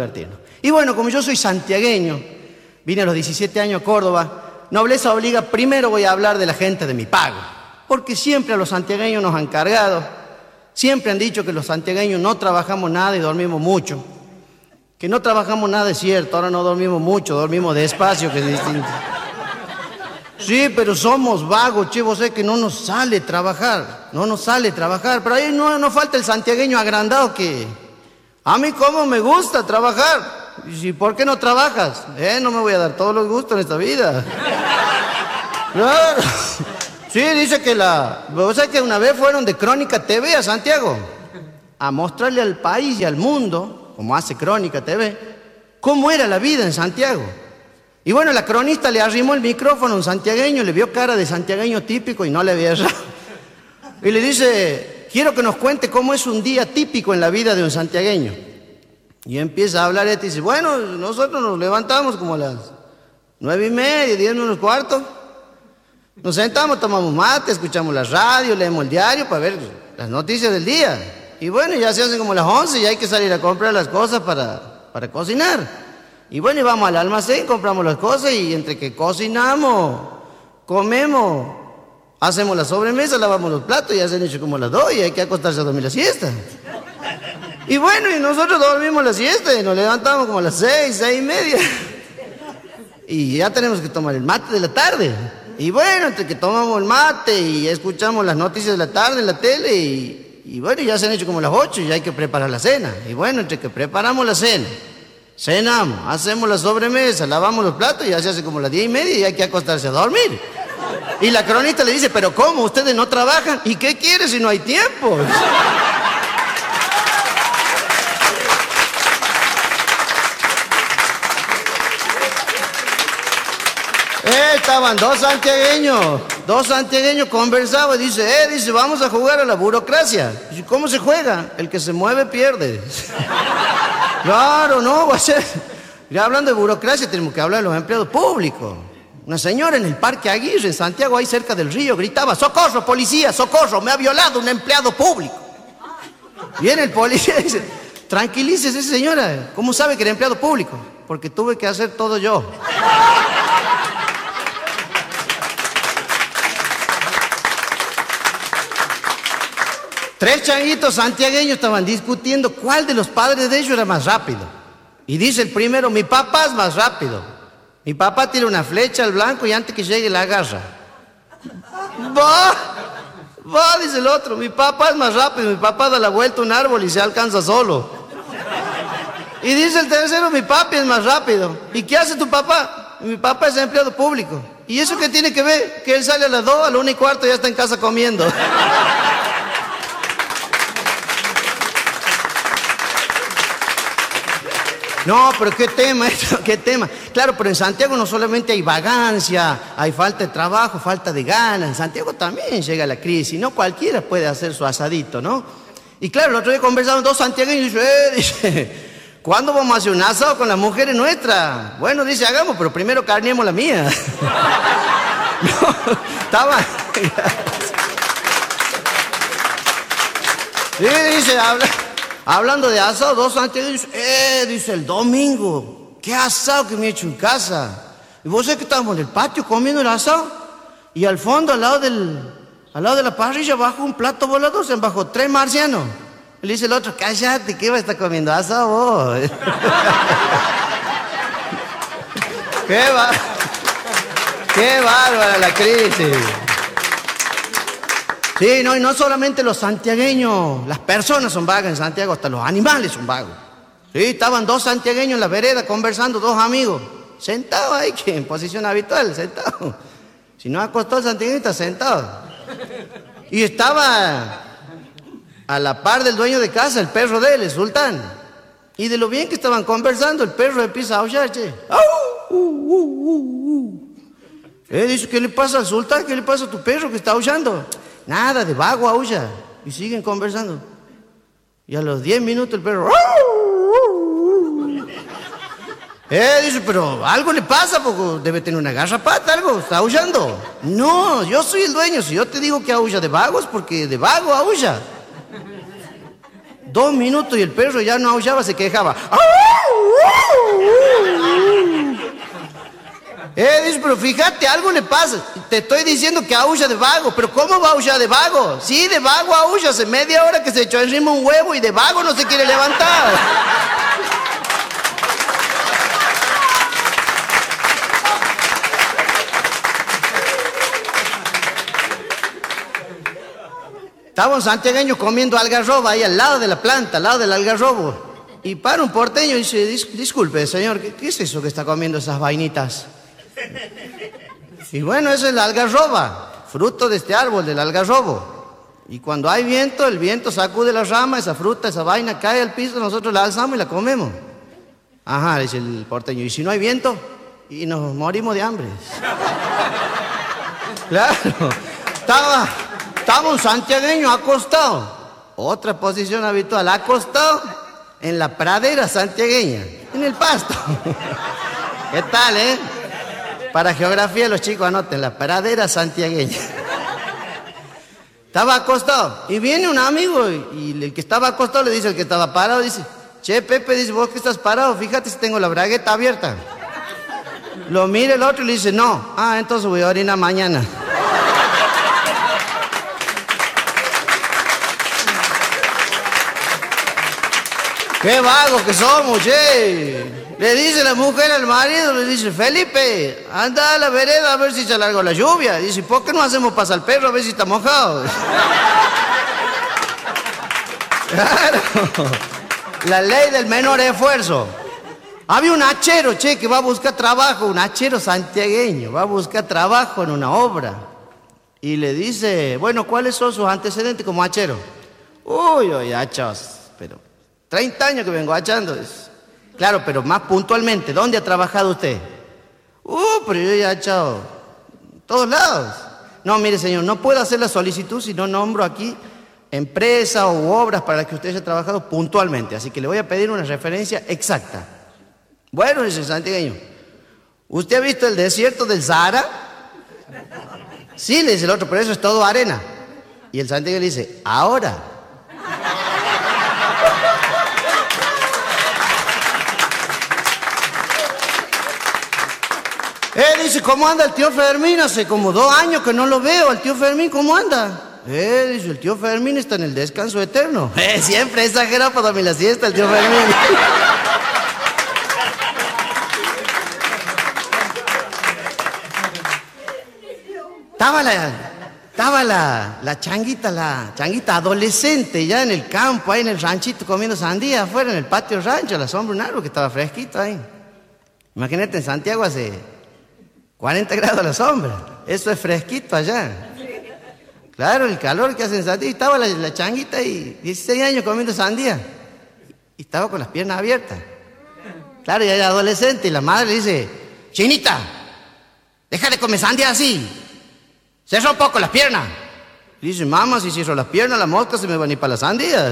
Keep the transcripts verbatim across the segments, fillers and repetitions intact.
divertirnos. Y bueno, como yo soy santiagueño, vine a los diecisiete años a Córdoba, nobleza obliga, primero voy a hablar de la gente de mi pago, porque siempre a los santiagueños nos han cargado, siempre han dicho que los santiagueños no trabajamos nada y dormimos mucho. Que no trabajamos nada es cierto, ahora no dormimos mucho, dormimos despacio, que es distinto. Sí, pero somos vagos, che, vos sabés que no nos sale trabajar, no nos sale trabajar, pero ahí no, no falta el santiagueño agrandado que... A mí cómo me gusta trabajar. ¿Y por qué no trabajas? Eh, no me voy a dar todos los gustos en esta vida. Claro. Sí, dice que la... ¿Vos sabés que una vez fueron de Crónica T V a Santiago? A mostrarle al país y al mundo, como hace Crónica T V, cómo era la vida en Santiago. Y bueno, la cronista le arrimó el micrófono a un santiagueño, le vio cara de santiagueño típico y no le había errado. Y le dice, quiero que nos cuente cómo es un día típico en la vida de un santiagueño. Y empieza a hablar este y dice, bueno, nosotros nos levantamos como a las nueve y media, diez menos cuarto. Nos sentamos, tomamos mate, escuchamos la radio, leemos el diario para ver las noticias del día. Y bueno, ya se hacen como las once y hay que salir a comprar las cosas para, para cocinar. Y bueno, y vamos al almacén, compramos las cosas y entre que cocinamos, comemos, hacemos la sobremesa, lavamos los platos y ya se han hecho como las dos y hay que acostarse a dormir la siesta. Y bueno, y nosotros dormimos la siesta y nos levantamos como a las seis, seis y media. Y ya tenemos que tomar el mate de la tarde. Y bueno, entre que tomamos el mate y escuchamos las noticias de la tarde en la tele y, y bueno, ya se han hecho como las ocho y ya hay que preparar la cena. Y bueno, entre que preparamos la cena, cenamos, hacemos la sobremesa, lavamos los platos y ya se hace como las diez y media y hay que acostarse a dormir. Y la cronista le dice, pero ¿cómo? ¿Ustedes no trabajan? ¿Y qué quiere si no hay tiempo? Eh, estaban dos santiagueños, dos santiagueños conversaban y dice, eh, dice, vamos a jugar a la burocracia. Dice, ¿cómo se juega? El que se mueve pierde. Claro, no, va a ser. Ya hablando de burocracia, tenemos que hablar de los empleados públicos. Una señora en el Parque Aguirre, en Santiago, ahí cerca del río, gritaba, socorro, policía, socorro, me ha violado un empleado público. Viene el policía y dice, tranquilícese, señora, ¿cómo sabe que era empleado público? Porque tuve que hacer todo yo. Tres changuitos santiagueños estaban discutiendo cuál de los padres de ellos era más rápido. Y dice el primero, mi papá es más rápido. Mi papá tira una flecha al blanco y antes que llegue la agarra. Va, va, dice el otro, mi papá es más rápido. Mi papá da la vuelta a un árbol y se alcanza solo. Y dice el tercero, mi papi es más rápido. ¿Y qué hace tu papá? Mi papá es empleado público. ¿Y eso qué tiene que ver? Que él sale a las dos, a la una y cuarto y ya está en casa comiendo. No, pero qué tema esto, qué tema. Claro, pero en Santiago no solamente hay vagancia, hay falta de trabajo, falta de ganas. En Santiago también llega la crisis, no cualquiera puede hacer su asadito, ¿no? Y claro, el otro día conversamos dos santiagueños y dice, eh, dice, ¿cuándo vamos a hacer un asado con las mujeres nuestras? Bueno, dice, hagamos, pero primero carneemos la mía. No, estaba... Sí, dice, habla... Hablando de asado, dos santiagueños, eh, dice, el domingo, qué asado que me he hecho en casa. Y vos sabés que estábamos en el patio comiendo el asado, y al fondo, al lado del, al lado de la parrilla, bajo un plato volador, se han bajado tres marcianos. Y le dice el otro, cállate, ¿qué va a estar comiendo asado vos? ¿Qué va? ¡Qué bárbara la crisis! Sí, no, y no solamente los santiagueños, las personas son vagas en Santiago, hasta los animales son vagos. Sí, estaban dos santiagueños en la vereda conversando, dos amigos, sentados ahí, que en posición habitual, sentados. Si no acostó el santiagueño, está sentado. Y estaba a la par del dueño de casa, el perro de él, el sultán. Y de lo bien que estaban conversando, el perro empieza a aullar, che. ¡Au! Uh, uh, uh, uh. Eh, dice, ¿qué le pasa al sultán? ¿Qué le pasa a tu perro que está aullando? Nada, de vago aulla. Y siguen conversando. Y a los diez minutos el perro... Eh, dice, pero algo le pasa, porque debe tener una garrapata, algo, está aullando. No, yo soy el dueño. Si yo te digo que aulla de vago es porque de vago aulla. Dos minutos y el perro ya no aullaba, se quejaba. Eh, dice, pero fíjate, algo le pasa. Te estoy diciendo que aúlla de vago. ¿Pero cómo va a aullar de vago? Sí, de vago aúlla. Hace media hora que se echó encima un huevo y de vago no se quiere levantar. Estaba un santiagueño comiendo algarroba ahí al lado de la planta, al lado del algarrobo. Y para un porteño y dice, Dis disculpe, señor, ¿qué, ¿qué es eso que está comiendo esas vainitas? Y bueno, esa es la algarroba, fruto de este árbol, del algarrobo. Y cuando hay viento, el viento sacude la rama, esa fruta, esa vaina cae al piso, nosotros la alzamos y la comemos. Ajá, dice el porteño, ¿y si no hay viento? Y nos morimos de hambre. Claro, estaba, estaba un santiagueño acostado, otra posición habitual, acostado en la pradera santiagueña, en el pasto. ¿Qué tal, eh? Para geografía los chicos anoten, la pradera santiagueña. Estaba acostado y viene un amigo y, y el que estaba acostado le dice al que estaba parado, dice, che, Pepe, dice, vos que estás parado, fíjate si tengo la bragueta abierta. Lo mira el otro y le dice, no, ah, entonces voy a orinar mañana. ¡Qué vagos que somos, che! Le dice la mujer al marido, le dice, Felipe, anda a la vereda a ver si se alargó la lluvia. Dice, ¿por qué no hacemos pasar al perro a ver si está mojado? Claro, la ley del menor esfuerzo. Había un hachero, che, que va a buscar trabajo, un hachero santiagueño, va a buscar trabajo en una obra. Y le dice, bueno, ¿cuáles son sus antecedentes como hachero? Uy, uy, hachos, pero treinta años que vengo hachando. Claro, pero más puntualmente, ¿dónde ha trabajado usted? Uh, pero yo ya he hachado todos lados. No, mire, señor, no puedo hacer la solicitud si no nombro aquí empresas u obras para las que usted haya trabajado puntualmente. Así que le voy a pedir una referencia exacta. Bueno, dice el santiagueño, ¿usted ha visto el desierto del Sahara? Sí, le dice el otro, pero eso es todo arena. Y el santiagueño le dice, ahora. Eh, dice, ¿cómo anda el tío Fermín? Hace como dos años que no lo veo. ¿El tío Fermín cómo anda? Eh, dice, el tío Fermín está en el descanso eterno. Eh, siempre exagerado para dormir la siesta el tío Fermín. Estaba la, estaba la, la changuita, la changuita adolescente ya en el campo, ahí en el ranchito comiendo sandía afuera en el patio rancho, a la sombra de un árbol que estaba fresquito ahí. Imagínate, en Santiago hace cuarenta grados a la sombra. Eso es fresquito allá. Claro, el calor que hace en Santiago. Estaba la, la changuita ahí, dieciséis años comiendo sandía. Y estaba con las piernas abiertas. Claro, ya era adolescente y la madre le dice, Chinita, deja de comer sandía así. Cierra un poco las piernas. Y dice, mamá, si cierro las piernas, las moscas se me van a ir para las sandías.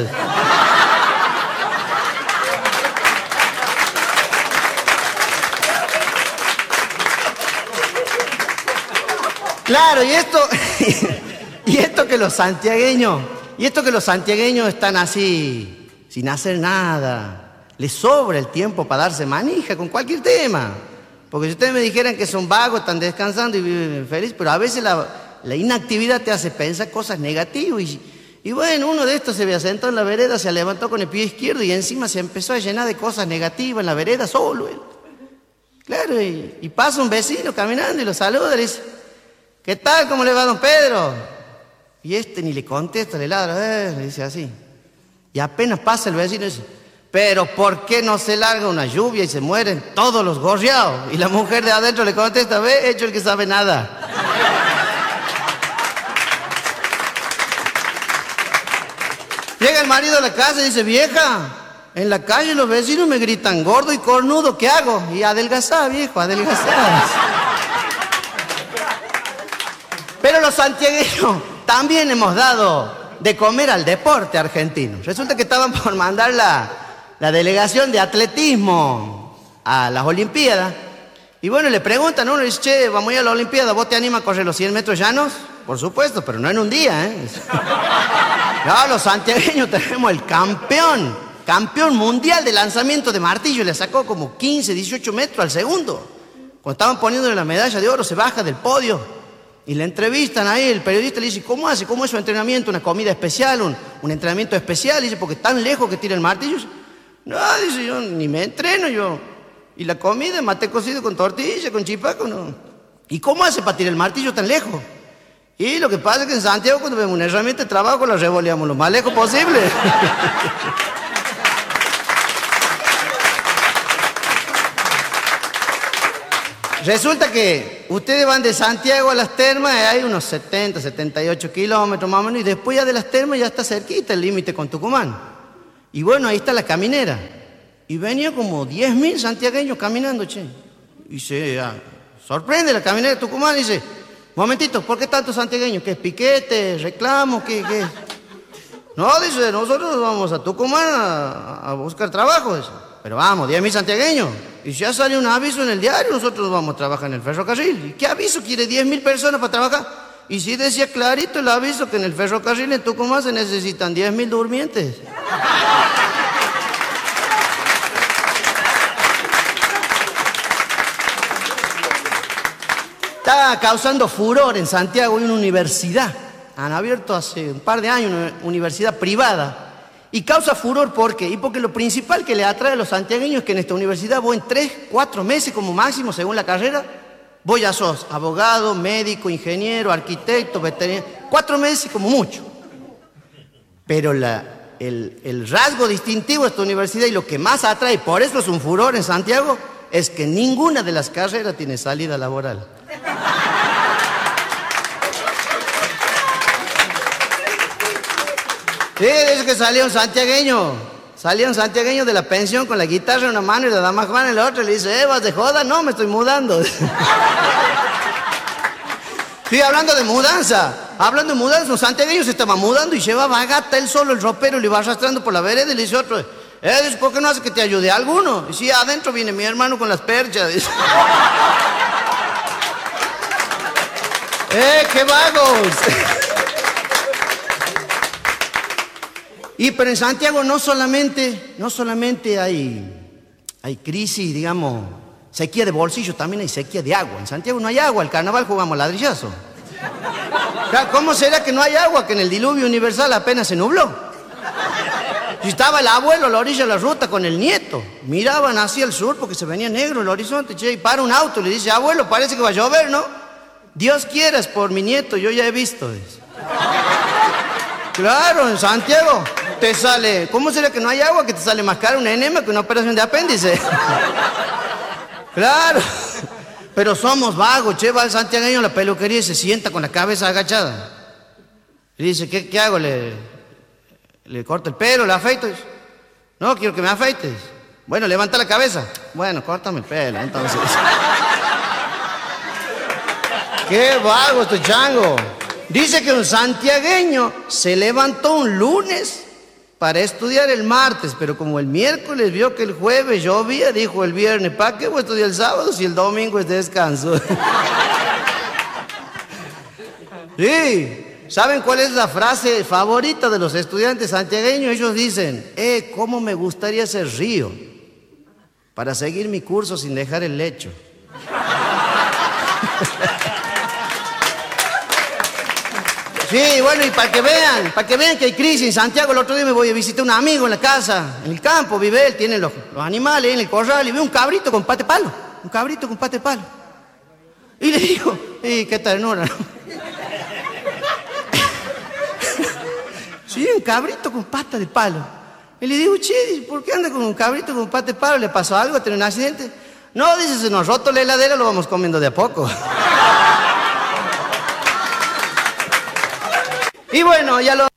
Claro, y esto, y esto que los santiagueños, y esto que los santiagueños están así, sin hacer nada, les sobra el tiempo para darse manija con cualquier tema. Porque si ustedes me dijeran que son vagos, están descansando y viven felices, pero a veces la, la inactividad te hace pensar cosas negativas. Y, y bueno, uno de estos se había sentado en la vereda, se levantó con el pie izquierdo y encima se empezó a llenar de cosas negativas en la vereda solo. Él. Claro, y, y pasa un vecino caminando y lo saluda y le dice, ¿qué tal? ¿Cómo le va, don Pedro? Y este ni le contesta, le ladra, eh, le dice así. Y apenas pasa el vecino y dice, pero ¿por qué no se larga una lluvia y se mueren todos los gorriados? Y la mujer de adentro le contesta, ve, hecho el que sabe nada. Llega el marido a la casa y dice, vieja, en la calle los vecinos me gritan gordo y cornudo, ¿qué hago? Y adelgazá, viejo, adelgazá. Pero los santiagueños también hemos dado de comer al deporte argentino. Resulta que estaban por mandar la, la delegación de atletismo a las Olimpiadas. Y bueno, le preguntan, uno dice, che, vamos a ir a la Olimpiada, ¿vos te animas a correr los cien metros llanos? Por supuesto, pero no en un día, ¿eh? No, los santiagueños tenemos el campeón campeón mundial de lanzamiento de martillo, le sacó como quince, dieciocho metros al segundo. Cuando estaban poniéndole la medalla de oro, se baja del podio y le entrevistan ahí, el periodista le dice, ¿cómo hace? ¿Cómo es su entrenamiento? ¿Una comida especial? ¿Un, un entrenamiento especial? Dice, porque tan lejos que tira el martillo. No, dice, yo ni me entreno yo. Y la comida, mate cocido con tortilla, con chipaco, no. ¿Y cómo hace para tirar el martillo tan lejos? Y lo que pasa es que en Santiago, cuando vemos una herramienta de trabajo, la revoleamos lo más lejos posible. Resulta que ustedes van de Santiago a las termas, hay unos setenta, setenta y ocho kilómetros más o menos, y después ya de las termas ya está cerquita el límite con Tucumán. Y bueno, ahí está la caminera. Y venía como diez mil santiagueños caminando, che. Y se ah, sorprende la caminera de Tucumán y dice, momentito, ¿por qué tantos santiagueños? ¿Qué es piquete, reclamo, qué, qué? No, dice, nosotros vamos a Tucumán a, a buscar trabajo, dice. Pero vamos, diez mil santiagueños. Y ya sale un aviso en el diario, nosotros vamos a trabajar en el ferrocarril. ¿Y qué aviso quiere diez mil personas para trabajar? Y sí decía clarito el aviso que en el ferrocarril en Tucumán se necesitan diez mil durmientes. Está causando furor en Santiago, hay una universidad. Han abierto hace un par de años una universidad privada. Y causa furor, ¿por qué? Y porque lo principal que le atrae a los santiagueños es que en esta universidad vos en tres, cuatro meses como máximo, según la carrera, vos ya sos abogado, médico, ingeniero, arquitecto, veterinario, cuatro meses como mucho. Pero la, el, el rasgo distintivo de esta universidad y lo que más atrae, por eso es un furor en Santiago, es que ninguna de las carreras tiene salida laboral. Sí, dice que salía un santiagueño, salía un santiagueño de la pensión con la guitarra en una mano y la dama Juana en la otra, y le dice, eh, ¿vas de joda? No, me estoy mudando. Sí, hablando de mudanza, hablando de mudanza, un santiagueño se estaba mudando y llevaba a gata él solo el ropero y lo iba arrastrando por la vereda y le dice otro, eh, dice, ¿por qué no hace que te ayude a alguno? Y sí, adentro viene mi hermano con las perchas. Dice. ¡Eh, qué vagos! Y pero en Santiago no solamente, no solamente hay, hay crisis, digamos, sequía de bolsillo, también hay sequía de agua. En Santiago no hay agua, el carnaval jugamos ladrillazo. ¿Cómo será que no hay agua? Que en el diluvio universal apenas se nubló. Y estaba el abuelo a la orilla de la ruta con el nieto. Miraban hacia el sur porque se venía negro el horizonte, che, y para un auto y le dice, abuelo, parece que va a llover, ¿no? Dios quiera, es por mi nieto, yo ya he visto. Dice. Claro, en Santiago te sale, ¿cómo será que no hay agua? Que te sale más caro un enema que una operación de apéndice. Claro, pero somos vagos, che, va el santiagueño a la peluquería y se sienta con la cabeza agachada. Y dice, ¿qué, qué hago? ¿Le, le corto el pelo, le afeito? Dice, no, quiero que me afeites. Bueno, levanta la cabeza. Bueno, córtame el pelo, entonces. ¡Qué vago este chango! Dice que un santiagueño se levantó un lunes para estudiar el martes, pero como el miércoles vio que el jueves llovía, dijo el viernes, ¿para qué voy a estudiar el sábado si el domingo es de descanso? Sí, ¿saben cuál es la frase favorita de los estudiantes santiagueños? Ellos dicen, eh, ¿cómo me gustaría ser río para seguir mi curso sin dejar el lecho? Sí, bueno, y para que vean, para que vean que hay crisis en Santiago, el otro día me voy a visitar a un amigo en la casa, en el campo, vive él, tiene los, los animales en el corral, y ve un cabrito con pate palo, un cabrito con pate palo. Y le digo, y qué ternura, ¿no? Sí, un cabrito con pata de palo. Y le digo, che, ¿por qué anda con un cabrito con pata de palo? ¿Le pasó algo? ¿Tiene un accidente? No, dice, se nos roto la heladera, lo vamos comiendo de a poco. Y bueno, ya lo...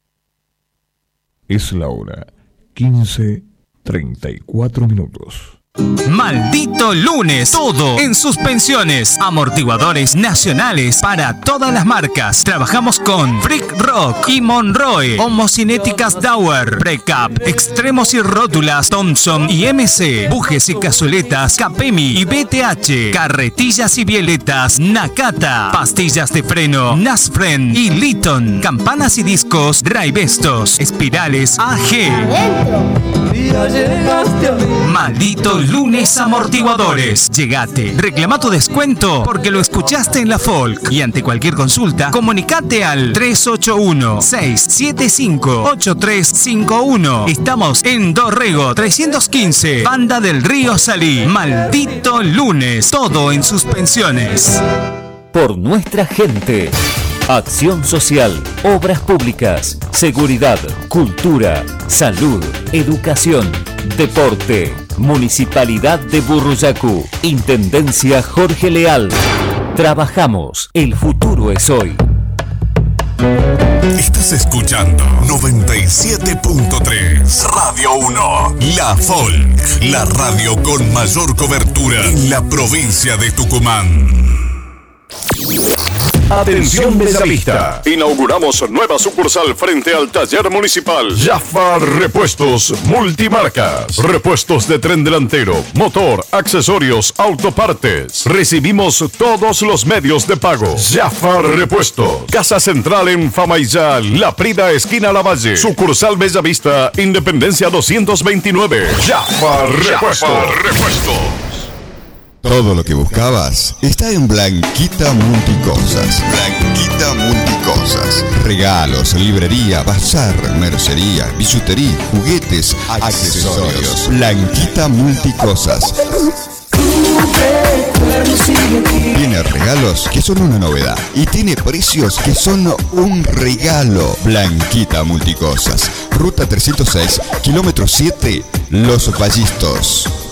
Es la hora quince treinta y cuatro minutos. Maldito lunes, todo en suspensiones, amortiguadores nacionales para todas las marcas. Trabajamos con Brick Rock y Monroe, homocinéticas Dauer, Precap, extremos y rótulas Thompson y M C, bujes y cazuletas Capemi y B T H, carretillas y violetas Nakata, pastillas de freno Nasfren y Litton, campanas y discos Drivestos, espirales A G. Maldito lunes amortiguadores. Llegate, reclama tu descuento porque lo escuchaste en la Folk. Y ante cualquier consulta, comunicate al tres ocho uno, seis siete cinco, ocho tres cinco uno. Estamos en Dorrego trescientos quince, Banda del Río Salí. Maldito lunes, todo en suspensiones. Por nuestra gente. Acción social, obras públicas, seguridad, cultura, salud, educación, deporte. Municipalidad de Burruyacu. Intendencia Jorge Leal. Trabajamos. El futuro es hoy. Estás escuchando noventa y siete punto tres Radio uno. La Folk, la radio con mayor cobertura en la provincia de Tucumán. Atención Bellavista. Inauguramos nueva sucursal frente al taller municipal. Jafar Repuestos Multimarcas. Repuestos de tren delantero, motor, accesorios, autopartes. Recibimos todos los medios de pago. Jafar Repuestos. Casa Central en Famaillá, La Prida, esquina Lavalle. Sucursal Bellavista, Independencia doscientos veintinueve. Jafar Repuestos. Repuestos. Todo lo que buscabas está en Blanquita Multicosas. Blanquita Multicosas. Regalos, librería, bazar, mercería, bisutería, juguetes, accesorios. Blanquita Multicosas. Tiene regalos que son una novedad y tiene precios que son un regalo. Blanquita Multicosas. Ruta trescientos seis, kilómetro siete, Los Vallistos.